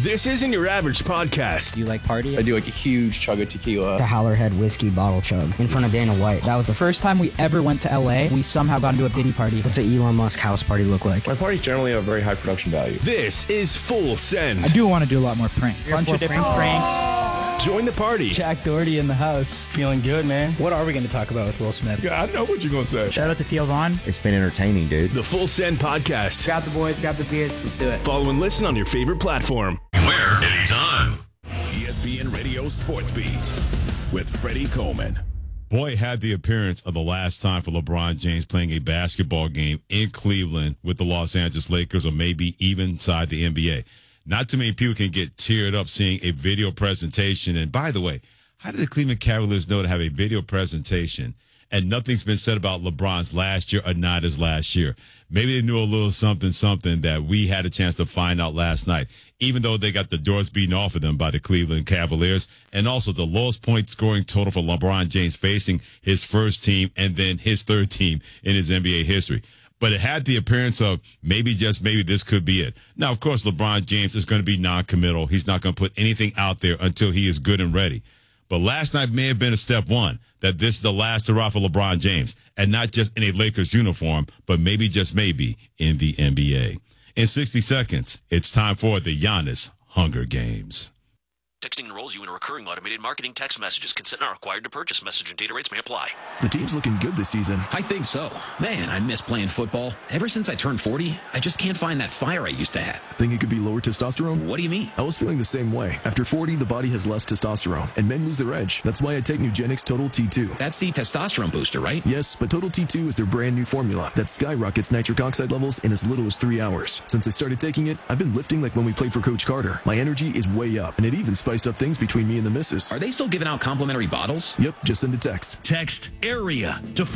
This isn't your average podcast. Do you like party? I do like a huge chug of tequila. The Howlerhead whiskey bottle chug in front of Dana White. That was the First time we ever went to LA, we somehow got into a Diddy party. What's an Elon Musk house party look like? My parties generally have very high production value. This is Full Send. I do want to do a lot more pranks. Bunch of different pranks. Join the party. Jack Doherty in the house. Feeling good, man. What are we going to talk about with Will Smith? Yeah, I know what you're going to say. Shout out to Theo Vaughn. It's been entertaining, dude. The Full Send Podcast. Grab the boys, grab the beers, let's do it. Follow and listen on your favorite platform. Where? Anytime. ESPN Radio Sports Beat with Freddie Coleman. Boy, had the appearance of the last time for LeBron James playing a basketball game in Cleveland with the Los Angeles Lakers, or maybe even inside the NBA. Not too many people can get teared up seeing a video presentation. And by the way, how did the Cleveland Cavaliers know to have a video presentation and nothing's been said about LeBron's last year or not his last year? Maybe they knew a little something that we had a chance to find out last night, even though they got the doors beaten off of them by the Cleveland Cavaliers, and also the lowest point scoring total for LeBron James facing his first team and then his third team in his NBA history. But it had the appearance of maybe, just maybe, this could be it. Now, of course, LeBron James is going to be non-committal. He's not going to put anything out there until he is good and ready. But last night may have been a step one, that this is the last hurrah for LeBron James, and not just in a Lakers uniform, but maybe, just maybe, in the NBA. In 60 seconds, it's time for the Giannis Hunger Games. Texting enrolls you in a recurring automated marketing text messages. Consent not required to purchase. Message and data rates may apply. The team's looking good this season. I think so. Man, I miss playing football. Ever since I turned 40, I just can't find that fire I used to have. Think it could be lower testosterone? What do you mean? I was feeling the same way. After 40, the body has less testosterone, and men lose their edge. That's why I take Nugenix Total T2. That's the testosterone booster, right? Yes, but Total T2 is their brand new formula that skyrockets nitric oxide levels in as little as 3 hours. Since I started taking it, I've been lifting like when we played for Coach Carter. My energy is way up, and it even spiced up things between me and the missus. Are they still giving out complimentary bottles? Yep, just send a text. Text AREA to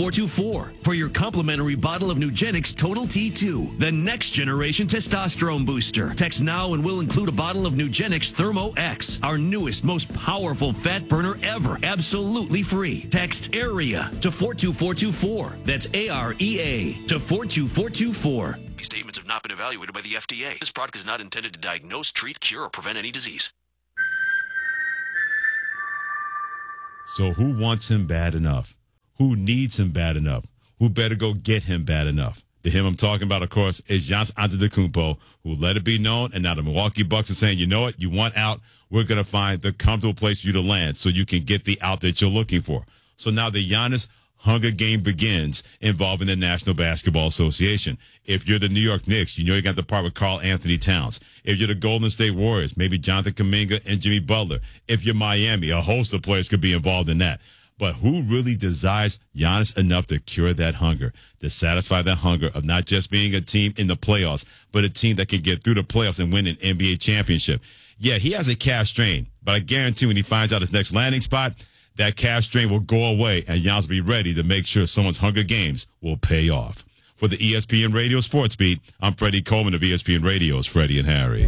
42424 for your complimentary bottle of Nugenix Total T2, the next generation testosterone booster. Text now and we'll include a bottle of Nugenix Thermo X, our newest, most powerful fat burner ever, absolutely free. Text AREA to 42424. That's AREA to 42424. These statements have not been evaluated by the FDA. This product is not intended to diagnose, treat, cure, or prevent any disease. So who wants him bad enough? Who needs him bad enough? Who better go get him bad enough? The him I'm talking about, of course, is Giannis Antetokounmpo, who let it be known, and now the Milwaukee Bucks are saying, you know what, you want out, we're going to find the comfortable place for you to land so you can get the out that you're looking for. So now the Giannis Hunger Game begins involving the National Basketball Association. If you're the New York Knicks, you know you got to part with Karl Anthony Towns. If you're the Golden State Warriors, maybe Jonathan Kuminga and Jimmy Butler. If you're Miami, a host of players could be involved in that. But who really desires Giannis enough to cure that hunger, to satisfy that hunger of not just being a team in the playoffs, but a team that can get through the playoffs and win an NBA championship? Yeah, he has a calf strain, but I guarantee when he finds out his next landing spot, that calf strain will go away, and Giannis will be ready to make sure someone's Hunger Games will pay off. For the ESPN Radio Sports Beat, I'm Freddie Coleman of ESPN Radio's Freddie and Harry.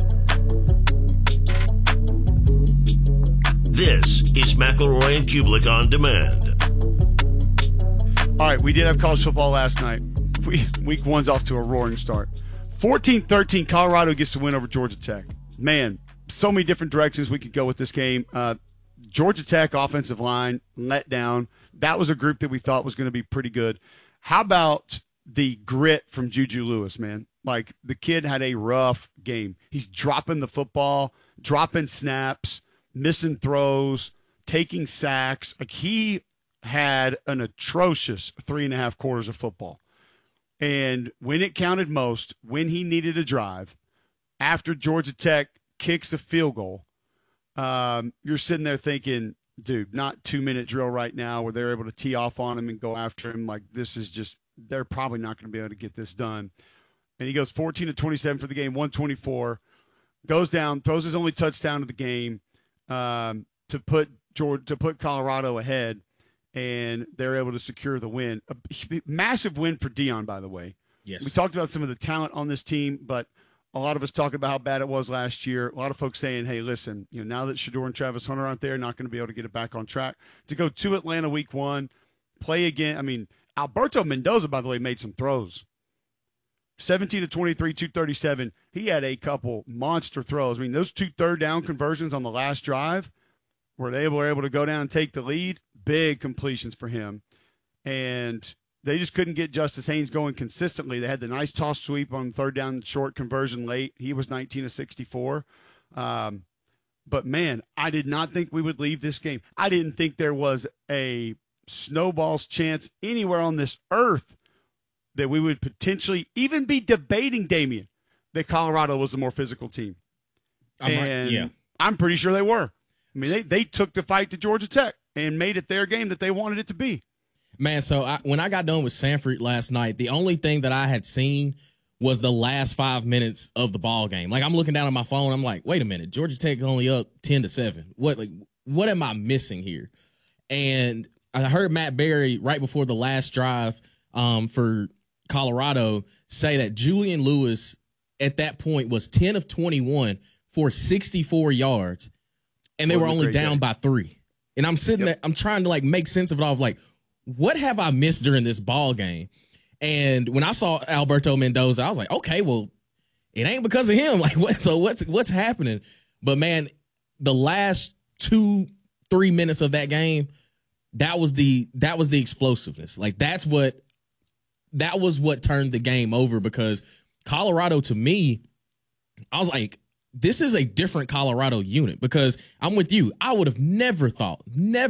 This is McElroy and Kublik on demand. All right, we did have college football last night. Week one's off to a roaring start. 14-13, Colorado gets the win over Georgia Tech. Man, so many different directions we could go with this game. Georgia Tech offensive line let down. That was a group that we thought was going to be pretty good. How about the grit from Juju Lewis, man? Like, the kid had a rough game. He's dropping the football, dropping snaps, missing throws, taking sacks. Like, he had an atrocious 3.5 quarters of football. And when it counted most, when he needed a drive, after Georgia Tech kicks the field goal, you're sitting there thinking, dude, not 2-minute drill right now where they're able to tee off on him and go after him. Like, this is just, they're probably not going to be able to get this done. And he goes 14-27 for the game, 124, goes down, throws his only touchdown of the game to put Colorado ahead, and they're able to secure the win. A massive win for Deion, by the way. Yes. We talked about some of the talent on this team, but a lot of us talking about how bad it was last year. A lot of folks saying, hey, listen, now that Shedeur and Travis Hunter aren't there, not going to be able to get it back on track. To go to Atlanta week one, play again. I mean, Alberto Mendoza, by the way, made some throws. 17 to 23, 237. He had a couple monster throws. I mean, those 2 third-down conversions on the last drive where they were able to go down and take the lead, big completions for him. And they just couldn't get Justice Haynes going consistently. They had the nice toss sweep on third down short conversion late. He was 19 to 64. But, man, I did not think we would leave this game. I didn't think there was a snowball's chance anywhere on this earth that we would potentially even be debating, Damian, that Colorado was the more physical team. I'm pretty sure they were. I mean, they took the fight to Georgia Tech and made it their game that they wanted it to be. Man, so when I got done with Sanford last night, the only thing that I had seen was the last 5 minutes of the ball game. Like, I'm looking down at my phone, I'm like, wait a minute, Georgia Tech is only up 10-7. What am I missing here? And I heard Matt Berry right before the last drive for Colorado say that Julian Lewis at that point was 10 of 21 for 64 yards, and they were only down by 3. And I'm sitting there, I'm trying to make sense of it all. What have I missed during this ball game? And when I saw Alberto Mendoza, I was like, okay, well, it ain't because of him. What's happening? But man, the last 2-3 minutes of that game, that was the explosiveness. That was what turned the game over, because Colorado, to me, I was like, this is a different Colorado unit, because I'm with you. I would have never thought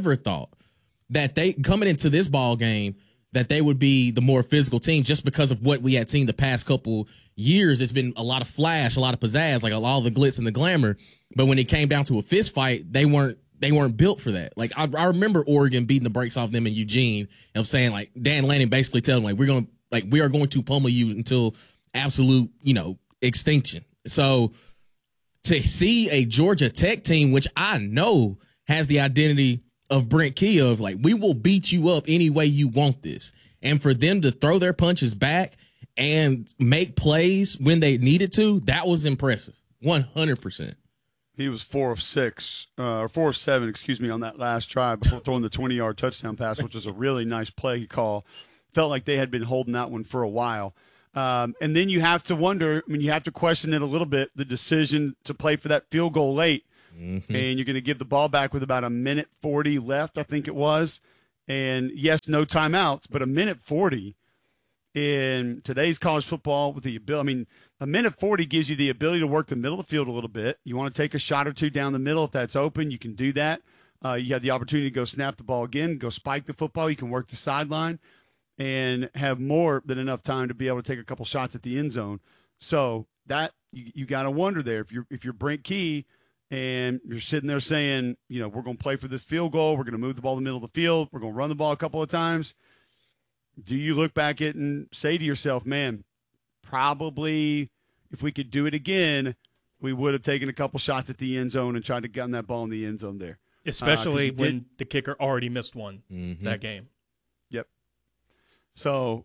that they, coming into this ball game, that they would be the more physical team, just because of what we had seen the past couple years. It's been a lot of flash, a lot of pizzazz, like a lot of the glitz and the glamour. But when it came down to a fist fight, they weren't built for that. I remember Oregon beating the brakes off them in Eugene and saying, Dan Lanning basically telling them, we are going to pummel you until absolute, extinction. So to see a Georgia Tech team, which I know has the identity of Brent Key of we will beat you up any way you want this. And for them to throw their punches back and make plays when they needed to, that was impressive. 100%. He was 4 of 7, on that last drive before throwing the 20-yard touchdown pass, which was a really nice play call. Felt like they had been holding that one for a while. And then you have to wonder, you have to question it a little bit, the decision to play for that field goal late. Mm-hmm. And you're going to give the ball back with about 1:40 left, I think it was. And, yes, no timeouts, but 1:40 in today's college football with the ability. 1:40 gives you the ability to work the middle of the field a little bit. You want to take a shot or two down the middle. If that's open, you can do that. You have the opportunity to go snap the ball again, go spike the football. You can work the sideline and have more than enough time to be able to take a couple shots at the end zone. So that you got to wonder there. If you're Brent Key and you're sitting there saying, we're going to play for this field goal, we're going to move the ball in the middle of the field, we're going to run the ball a couple of times, do you look back at it and say to yourself, man, probably if we could do it again, we would have taken a couple shots at the end zone and tried to get that ball in the end zone there. Especially when the kicker already missed one that game. Yep. So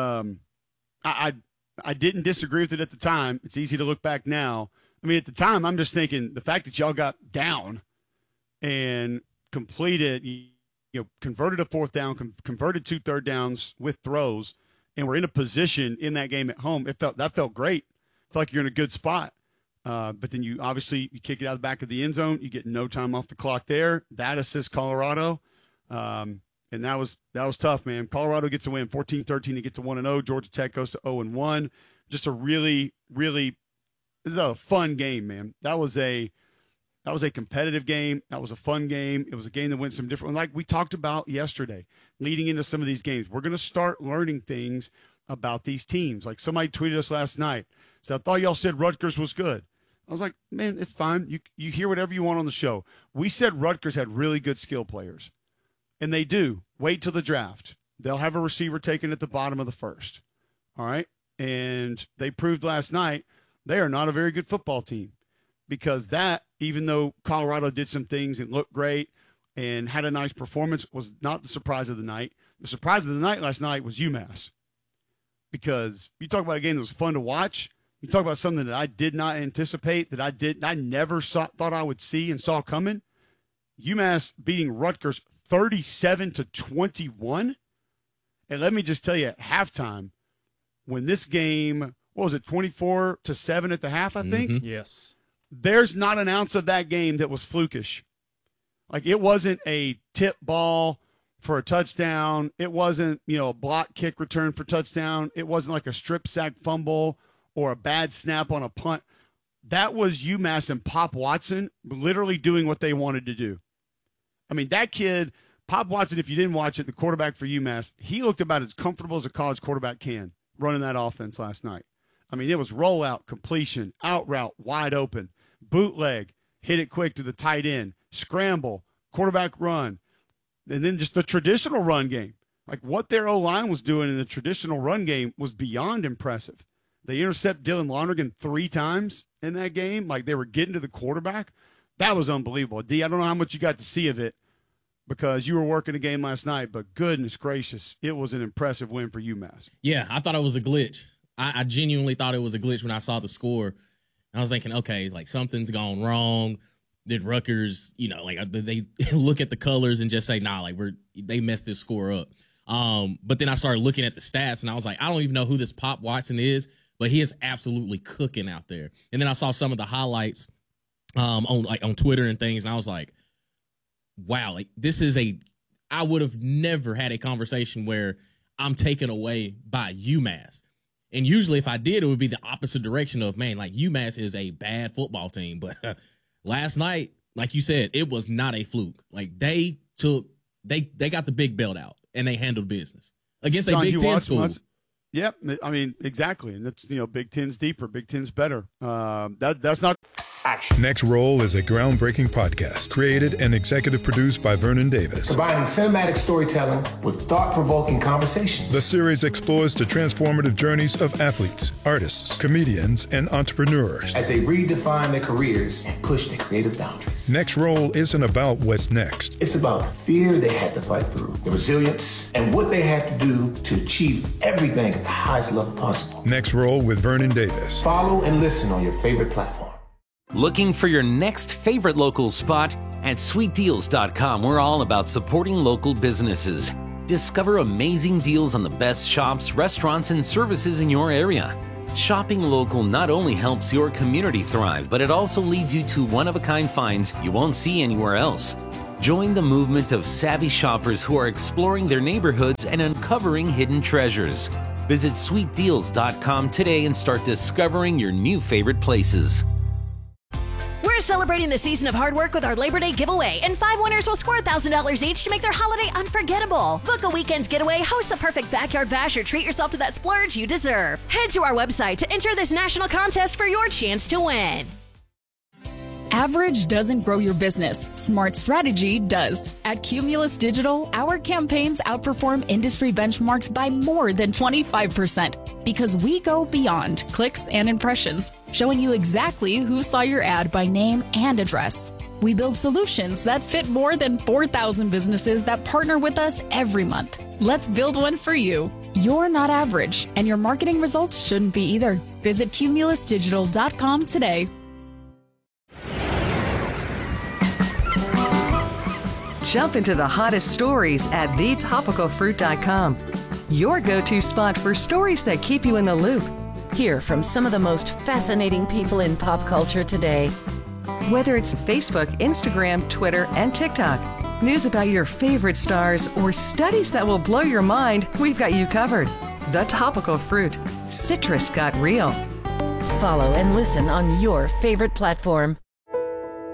I didn't disagree with it at the time. It's easy to look back now. At the time, I'm just thinking the fact that y'all got down and completed, converted a 4th down, converted 2 third downs with throws, and we're in a position in that game at home. That felt great. Felt like you're in a good spot. But then you kick it out the back of the end zone. You get no time off the clock there. That assists Colorado. And that was tough, man. Colorado gets a win, 14-13 to get to 1-0. Georgia Tech goes to 0-1. Just a really, really, this is a fun game, man. That was a competitive game. That was a fun game. It was a game that went some different, like we talked about yesterday, leading into some of these games. We're going to start learning things about these teams. Like somebody tweeted us last night. So I thought y'all said Rutgers was good. I was like, man, it's fine. You hear whatever you want on the show. We said Rutgers had really good skill players. And they do. Wait till the draft. They'll have a receiver taken at the bottom of the first. All right? And they proved last night they are not a very good football team, because that, even though Colorado did some things and looked great and had a nice performance, was not the surprise of the night. The surprise of the night last night was UMass, because you talk about a game that was fun to watch. You talk about something that I did not anticipate, that I never thought I would see and saw coming. UMass beating Rutgers 37-21. And let me just tell you, at halftime, when this game what was it, 24-7 at the half, I think? Mm-hmm. Yes. There's not an ounce of that game that was flukish. Like, it wasn't a tip ball for a touchdown. It wasn't, a block kick return for touchdown. It wasn't like a strip sack fumble or a bad snap on a punt. That was UMass and Pop Watson literally doing what they wanted to do. I mean, that kid, Pop Watson, if you didn't watch it, the quarterback for UMass, he looked about as comfortable as a college quarterback can running that offense last night. I mean, it was rollout, completion, out route, wide open, bootleg, hit it quick to the tight end, scramble, quarterback run, and then just the traditional run game. Like, what their O-line was doing in the traditional run game was beyond impressive. They intercept Dylan Lonergan 3 times in that game. Like, they were getting to the quarterback. That was unbelievable. D, I don't know how much you got to see of it because you were working a game last night, but goodness gracious, it was an impressive win for UMass. Yeah, I thought it was a glitch. I genuinely thought it was a glitch when I saw the score. I was thinking, okay, like something's gone wrong. Did Rutgers, they look at the colors and just say, nah, like they messed this score up. But then I started looking at the stats and I was like, I don't even know who this Pop Watson is, but he is absolutely cooking out there. And then I saw some of the highlights on Twitter and things, and I was like, wow, like this is I would have never had a conversation where I'm taken away by UMass. And usually if I did, it would be the opposite direction of, man, like UMass is a bad football team. But last night, like you said, it was not a fluke. Like they got the big belt out and they handled business against a Big Ten school. Yep. I mean, exactly. And that's, Big Ten's deeper. Big Ten's better. That's not action. Next Roll is a groundbreaking podcast created and executive produced by Vernon Davis. Combining cinematic storytelling with thought-provoking conversations. The series explores the transformative journeys of athletes, artists, comedians, and entrepreneurs as they redefine their careers and push their creative boundaries. Next Roll isn't about what's next. It's about the fear they had to fight through, the resilience, and what they had to do to achieve everything at the highest level possible. Next Roll with Vernon Davis. Follow and listen on your favorite platform. Looking for your next favorite local spot? At sweetdeals.com, we're all about supporting local businesses. Discover amazing deals on the best shops, restaurants, and services in your area. Shopping local not only helps your community thrive, but it also leads you to one-of-a-kind finds you won't see anywhere else. Join the movement of savvy shoppers who are exploring their neighborhoods and uncovering hidden treasures. Visit sweetdeals.com today and start discovering your new favorite places. We're celebrating the season of hard work with our Labor Day giveaway, and 5 winners will score $1,000 each to make their holiday unforgettable. Book a weekend's getaway, host the perfect backyard bash, or treat yourself to that splurge you deserve. Head to our website to enter this national contest for your chance to win. Average doesn't grow your business. Smart strategy does. At Cumulus Digital, our campaigns outperform industry benchmarks by more than 25% because we go beyond clicks and impressions, showing you exactly who saw your ad by name and address. We build solutions that fit more than 4,000 businesses that partner with us every month. Let's build one for you. You're not average, and your marketing results shouldn't be either. Visit cumulusdigital.com today. Jump into the hottest stories at thetopicalfruit.com. Your go-to spot for stories that keep you in the loop. Hear from some of the most fascinating people in pop culture today. Whether it's Facebook, Instagram, Twitter, and TikTok, news about your favorite stars, or studies that will blow your mind, we've got you covered. The Topical Fruit. Citrus got real. Follow and listen on your favorite platform.